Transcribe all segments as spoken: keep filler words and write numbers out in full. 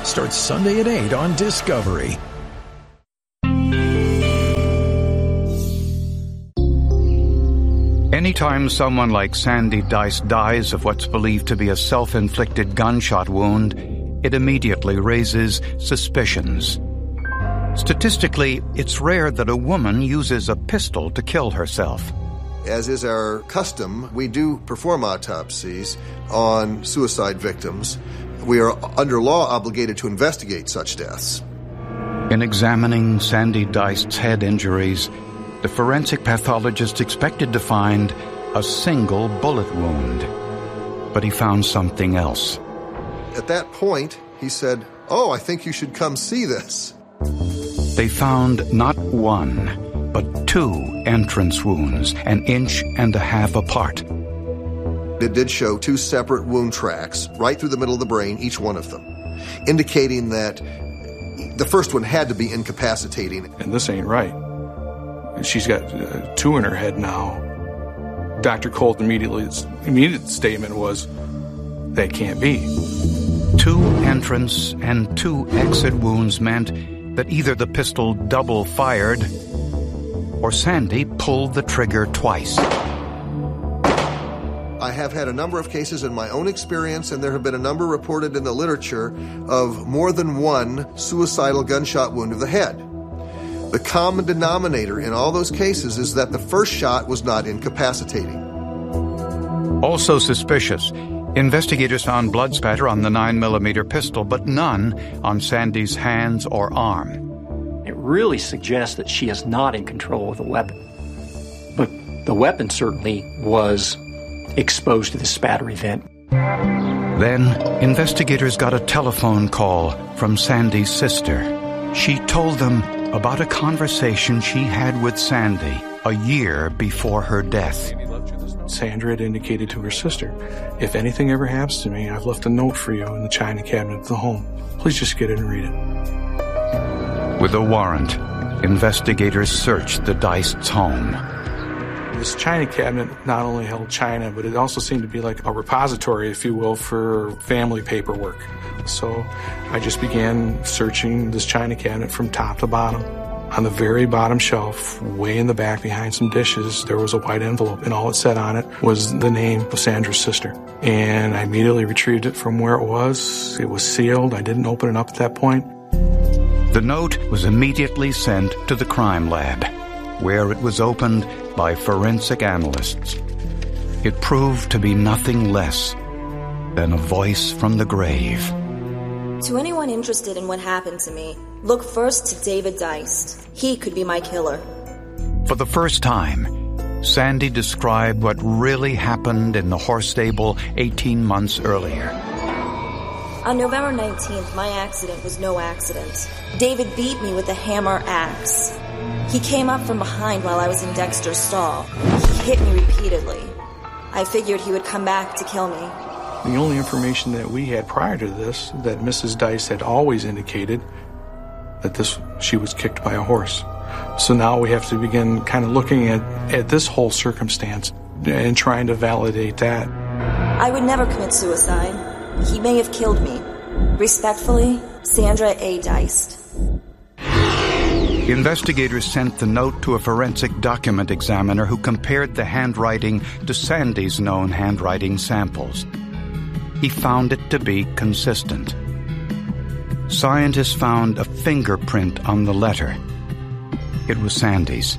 starts Sunday at eight on Discovery. Anytime someone like Sandy Dice dies of what's believed to be a self-inflicted gunshot wound, it immediately raises suspicions. Statistically, it's rare that a woman uses a pistol to kill herself. As is our custom, we do perform autopsies on suicide victims. We are under law obligated to investigate such deaths. In examining Sandy Dice's head injuries, the forensic pathologist expected to find a single bullet wound. But he found something else. At that point, he said, "Oh, I think you should come see this." They found not one, but two entrance wounds, an inch and a half apart. It did show two separate wound tracks right through the middle of the brain, each one of them, indicating that the first one had to be incapacitating. And this ain't right. She's got uh, two in her head now. Doctor Colt immediately, immediate statement was, that can't be. Two entrance and two exit wounds meant that either the pistol double fired or Sandy pulled the trigger twice. I have had a number of cases in my own experience, and there have been a number reported in the literature of more than one suicidal gunshot wound to the head. The common denominator in all those cases is that the first shot was not incapacitating. Also suspicious, investigators found blood spatter on the nine millimeter pistol, but none on Sandy's hands or arm. It really suggests that she is not in control of the weapon. But the weapon certainly was exposed to the spatter event. Then, investigators got a telephone call from Sandy's sister. She told them about a conversation she had with Sandy a year before her death. Sandra had indicated to her sister, "If anything ever happens to me, I've left a note for you in the china cabinet of the home. Please just get it and read it." With a warrant, investigators searched the Diced's home. This china cabinet not only held china, but it also seemed to be like a repository, if you will, for family paperwork. So I just began searching this china cabinet from top to bottom. On the very bottom shelf, way in the back behind some dishes, there was a white envelope, and all it said on it was the name of Sandra's sister. And I immediately retrieved it from where it was. It was sealed. I didn't open it up at that point. The note was immediately sent to the crime lab, where it was opened by forensic analysts. It proved to be nothing less than a voice from the grave. To anyone interested in what happened to me, look first to David Dice. He could be my killer. For the first time, Sandy described what really happened in the horse stable eighteen months earlier. On November nineteenth, my accident was no accident. David beat me with a hammer axe. He came up from behind while I was in Dexter's stall. He hit me repeatedly. I figured he would come back to kill me. The only information that we had prior to this, that Missus Dice had always indicated that this she was kicked by a horse. So now we have to begin kind of looking at, at this whole circumstance and trying to validate that. I would never commit suicide. He may have killed me. Respectfully, Sandra A. Dice. Investigators sent the note to a forensic document examiner who compared the handwriting to Sandy's known handwriting samples. He found it to be consistent. Scientists found a fingerprint on the letter. It was Sandy's.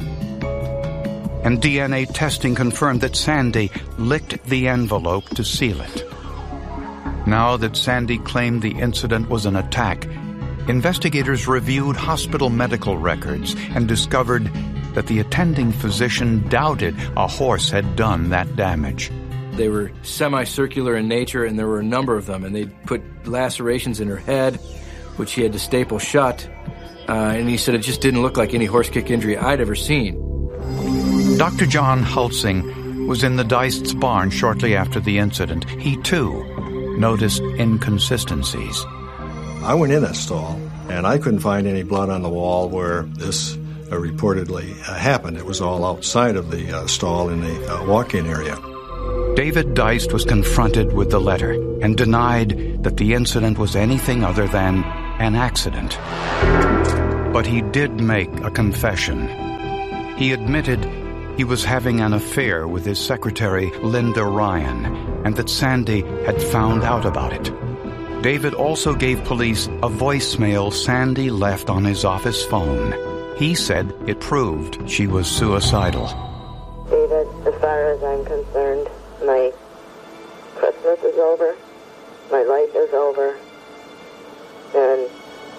And D N A testing confirmed that Sandy licked the envelope to seal it. Now that Sandy claimed the incident was an attack, investigators reviewed hospital medical records and discovered that the attending physician doubted a horse had done that damage. They were semicircular in nature, and there were a number of them, and they put lacerations in her head, which she had to staple shut, uh, and he said it just didn't look like any horse kick injury I'd ever seen. Doctor John Hulsing was in the Diced's barn shortly after the incident. He, too, noticed inconsistencies. I went in that stall, and I couldn't find any blood on the wall where this uh, reportedly uh, happened. It was all outside of the uh, stall in the uh, walk-in area. David Deist was confronted with the letter and denied that the incident was anything other than an accident. But he did make a confession. He admitted he was having an affair with his secretary, Linda Ryan, and that Sandy had found out about it. David also gave police a voicemail Sandy left on his office phone. He said it proved she was suicidal. David, as far as I'm concerned, my Christmas is over, my life is over, and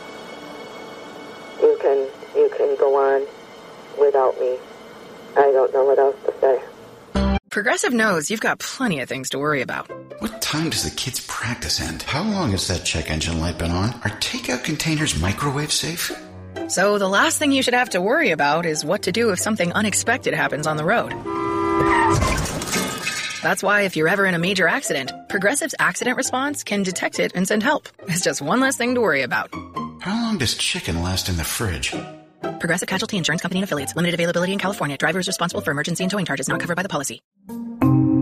you can you can go on without me. I don't know what else to say. Progressive knows you've got plenty of things to worry about. What time does the kids' practice end? How long has that check engine light been on? Are takeout containers microwave safe? So the last thing you should have to worry about is what to do if something unexpected happens on the road. That's why if you're ever in a major accident, Progressive's accident response can detect it and send help. It's just one less thing to worry about. How long does chicken last in the fridge? Progressive Casualty Insurance Company and Affiliates. Limited availability in California. Driver is responsible for emergency and towing charges not covered by the policy.